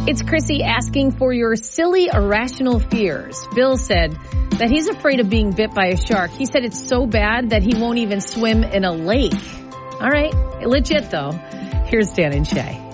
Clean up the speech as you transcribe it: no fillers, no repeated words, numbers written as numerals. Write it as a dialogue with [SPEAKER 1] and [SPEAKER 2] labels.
[SPEAKER 1] It's Chrissy asking for your silly, irrational fears. Bill said that he's afraid of being bit by a shark. He said it's so bad that he won't even swim in a lake. All right. Legit, though. Here's Dan and Shay.